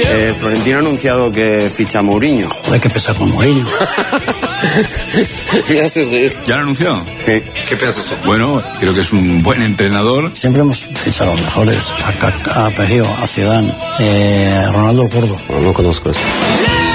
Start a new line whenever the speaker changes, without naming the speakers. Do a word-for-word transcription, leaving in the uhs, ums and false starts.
Eh, Florentino ha anunciado que ficha a Mourinho.
Joder, que pesa con Mourinho.
¿Ya lo ha anunciado?
Sí.
¿Qué piensas tú? Bueno, creo que es un buen entrenador.
Siempre hemos fichado a los mejores. A Kaká, a Perio, a Zidane, eh, a Ronaldo Gordo.
No, no conozco eso.